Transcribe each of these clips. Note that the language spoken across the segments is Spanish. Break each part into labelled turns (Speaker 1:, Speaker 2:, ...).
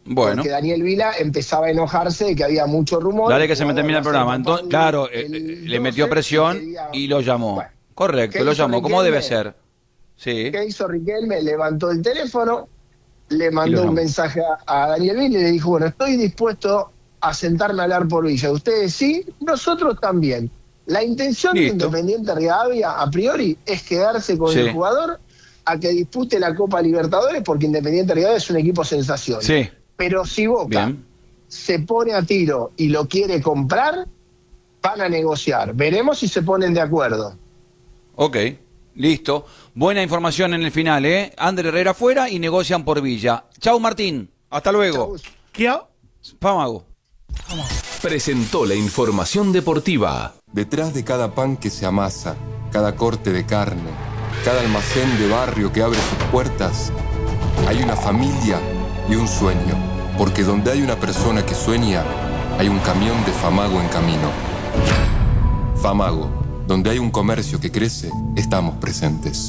Speaker 1: Bueno.
Speaker 2: Porque Daniel Vila empezaba a enojarse de que había mucho rumor.
Speaker 1: Dale que se me termina el programa. Entonces, claro, le metió presión y lo llamó.
Speaker 2: Bueno,
Speaker 1: correcto, lo llamó, como debe ser. Sí.
Speaker 2: ¿Qué hizo Riquelme? Levantó el teléfono, le mandó un mensaje a Daniel Vila y le dijo, bueno, estoy dispuesto a sentarme a hablar por Villa. Ustedes sí, nosotros también. La intención de Independiente Rivadavia, a priori, es quedarse con el jugador a que dispute la Copa Libertadores, porque Independiente Rivadavia es un equipo sensación.
Speaker 1: Sí.
Speaker 2: Pero si Boca se pone a tiro y lo quiere comprar, van a negociar. Veremos si se ponen de acuerdo.
Speaker 1: Ok, listo. Buena información en el final, ¿eh? Ander Herrera fuera y negocian por Villa. Chau, Martín. Hasta luego.
Speaker 3: Chau.
Speaker 1: Famago.
Speaker 4: Presentó la información deportiva.
Speaker 5: Detrás de cada pan que se amasa, cada corte de carne, cada almacén de barrio que abre sus puertas, hay una familia y un sueño. Porque donde hay una persona que sueña, hay un camión de Famago en camino. Famago, donde hay un comercio que crece, estamos presentes.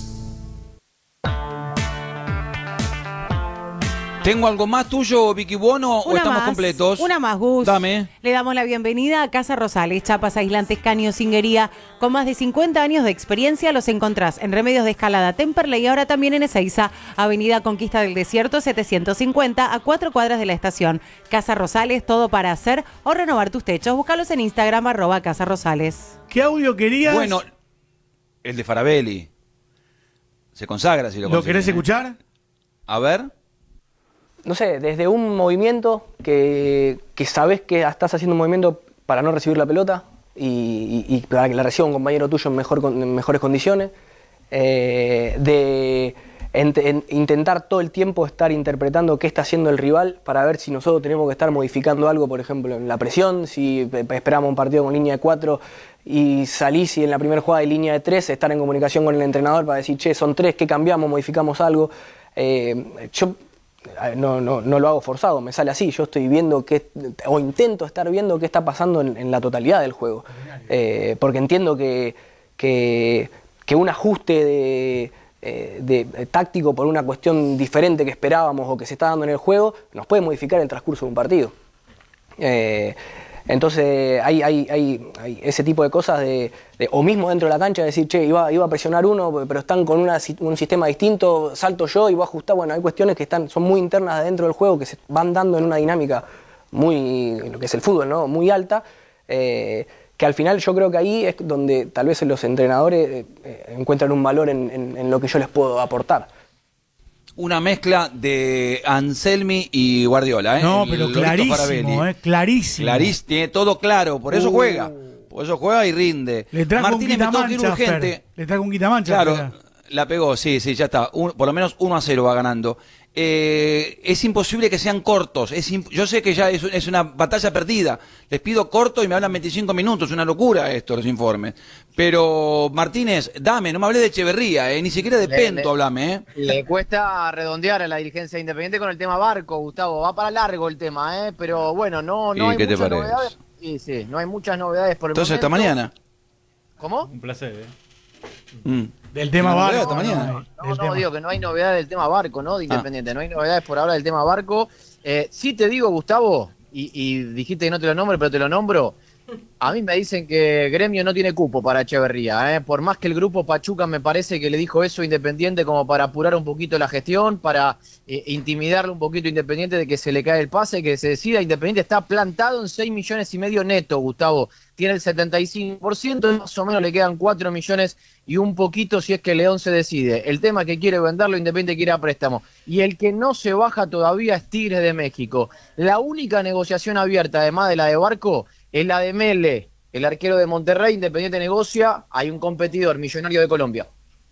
Speaker 1: ¿Tengo algo más tuyo, Vicky Buono, o estamos completos?
Speaker 6: Una más, Gus.
Speaker 1: Dame.
Speaker 6: Le damos la bienvenida a Casa Rosales, chapas, aislantes, caños, cinguería. Con más de 50 años de experiencia los encontrás en Remedios de Escalada, Temperley y ahora también en Ezeiza, Avenida Conquista del Desierto 750, a 4 cuadras de la estación. Casa Rosales, todo para hacer o renovar tus techos. Búscalos en Instagram, @Casa Rosales.
Speaker 3: ¿Qué audio querías?
Speaker 1: Bueno, el de Farabelli. Se consagra si lo
Speaker 3: ¿Lo querés escuchar?
Speaker 1: A ver.
Speaker 7: No sé, desde un movimiento que sabes que estás haciendo un movimiento para no recibir la pelota y para que la reciba un compañero tuyo en mejores condiciones, de intentar todo el tiempo estar interpretando qué está haciendo el rival para ver si nosotros tenemos que estar modificando algo, por ejemplo, en la presión, si esperamos un partido con línea de 4 y salís y en la primera jugada hay línea de 3, estar en comunicación con el entrenador para decir, che, son 3, ¿qué cambiamos? ¿Modificamos algo? Yo no lo hago forzado, me sale así, yo estoy viendo o intento estar viendo qué está pasando en la totalidad del juego, porque entiendo que un ajuste de táctico por una cuestión diferente que esperábamos o que se está dando en el juego nos puede modificar el transcurso de un partido. Entonces hay ese tipo de cosas o mismo dentro de la cancha decir, che, iba a presionar uno, pero están con un sistema distinto, salto yo y voy a ajustar. Bueno, hay cuestiones que son muy internas dentro del juego que se van dando en una dinámica muy, lo que es el fútbol, ¿no? Muy alta, que al final yo creo que ahí es donde tal vez los entrenadores encuentran un valor en lo que yo les puedo aportar.
Speaker 1: Una mezcla de Anselmi y Guardiola, ¿eh?
Speaker 3: No, pero clarísimo, clarísimo.
Speaker 1: Tiene todo claro, por eso juega. Por eso juega y rinde.
Speaker 3: Le trajo
Speaker 1: Martínez,
Speaker 3: un quitamancha, le trajo un quitamancha.
Speaker 1: Claro, la pegó, sí, ya está. Por lo menos 1-0 va ganando. Es imposible que sean cortos. Yo sé que ya es una batalla perdida. Les pido corto y me hablan 25 minutos. Una locura esto, los informes. Pero, Martínez, no me hablé de Echeverría, ni siquiera de Pento, hablame.
Speaker 8: Le cuesta redondear a la dirigencia Independiente con el tema Barco, Gustavo. Va para largo el tema, pero bueno, no hay muchas novedades. Sí, no hay muchas novedades por el momento.
Speaker 1: Entonces, hasta mañana.
Speaker 8: ¿Cómo?
Speaker 3: Un placer, Del tema Barco.
Speaker 8: No, digo que no hay novedades del tema Barco, ¿no? De Independiente. No hay novedades por ahora del tema Barco. Sí te digo, Gustavo, y dijiste que no te lo nombro, pero te lo nombro. A mí me dicen que Gremio no tiene cupo para Echeverría, por más que el grupo Pachuca me parece que le dijo eso a Independiente como para apurar un poquito la gestión, para intimidarle un poquito a Independiente de que se le cae el pase, que se decida. Independiente está plantado en 6,5 millones neto, Gustavo. Tiene el 75%, más o menos le quedan 4 millones y un poquito si es que León se decide. El tema que quiere venderlo, Independiente quiere a préstamo. Y el que no se baja todavía es Tigres de México. La única negociación abierta, además de la de Barco, es la de Mele, el arquero de Monterrey. Independiente negocia, hay un competidor, Millonario de Colombia.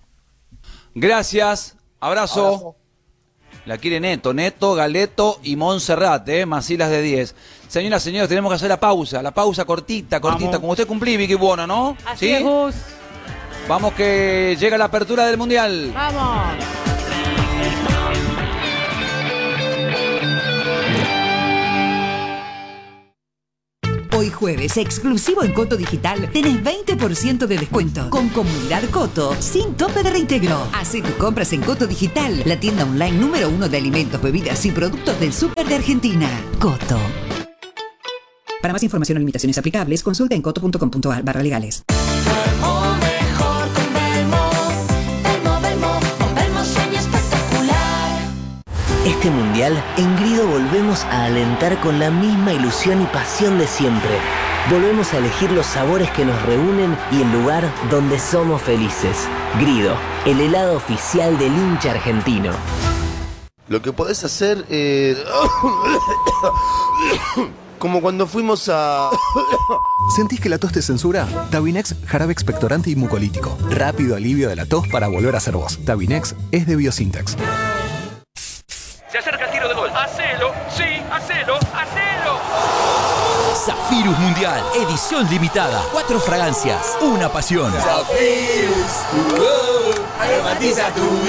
Speaker 1: Gracias, abrazo. La quiere Neto, Galeto y Montserrat, Masilas de 10. Señoras, señores, tenemos que hacer la pausa cortita, como usted cumplí, Vicky Buono, ¿no?
Speaker 6: Así es, Gus.
Speaker 1: Vamos que llega la apertura del Mundial.
Speaker 6: Vamos.
Speaker 9: Hoy jueves, exclusivo en Coto Digital, tenés 20% de descuento. Con Comunidad Coto, sin tope de reintegro. Hacé tus compras en Coto Digital, la tienda online número 1 de alimentos, bebidas y productos del súper de Argentina. Coto. Para más información o limitaciones aplicables, consulta en coto.com.ar/legales.
Speaker 10: Este mundial, en Grido volvemos a alentar con la misma ilusión y pasión de siempre. Volvemos a elegir los sabores que nos reúnen y el lugar donde somos felices. Grido, el helado oficial del hincha argentino.
Speaker 11: Lo que podés hacer como cuando fuimos a...
Speaker 12: ¿Sentís que la tos te censura? Tabinex, jarabe expectorante y mucolítico. Rápido alivio de la tos para volver a ser vos. Tabinex es de Biosintex.
Speaker 13: Se acerca el tiro de gol. ¡Hacelo! ¡Sí! ¡Hacelo! ¡Hacelo!
Speaker 14: Zafirus Mundial, edición limitada. 4 fragancias, una pasión.
Speaker 15: Zafirus, aromatiza tu